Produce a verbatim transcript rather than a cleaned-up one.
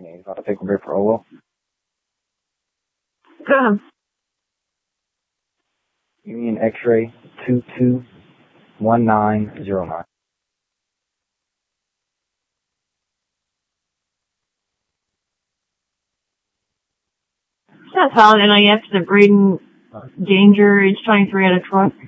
He's about to take a break for Owo. Go ahead. Union X-ray two two one nine zero nine. That's solid. N I X to Braden Danger, age twenty-three, out of Troy.